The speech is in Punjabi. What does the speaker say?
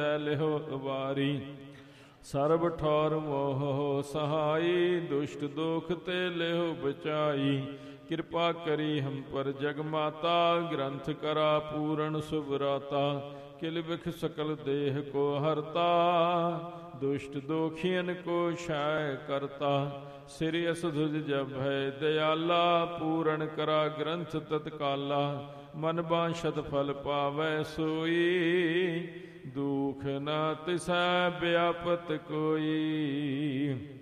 ਲਿਹੁ ਉਬਾਰੀ। ਸਰਬ ਠੌਰ ਮੋਹ ਸਹਾਈ, ਦੁਸ਼ਟ ਦੋਖ ਤੇ ਲਿਹੁ ਬਚਾਈ। ਕਿਰਪਾ ਕਰੀ ਹਮ ਪਰ ਜਗ ਮਾਤਾ, ਗ੍ਰੰਥ ਕਰਾ ਪੂਰਨ ਸੁਭਰਾਤਾ। ਕਿਲ ਬਿਖ ਸਕਲ ਦੇਹ ਕੋ ਹਰਤਾ, ਦੁਸ਼ਟ ਦੋਖੀਨ ਕੋ ਛਾਇ ਕਰਤਾ। ਸਿਰਿ ਅਸਧੁਜ ਜਬ ਹੈ ਦਇਆਲਾ, ਪੂਰਨ ਕਰਾ ਗ੍ਰੰਥ ਤਤਕਾਲਾ। ਮਨ ਬਾਂਛਤ ਫਲ ਪਾਵੈ ਸੋਈ, ਦੁਖ ਨ ਤਿਸੈ ਵਿਆਪਤ ਕੋਈ।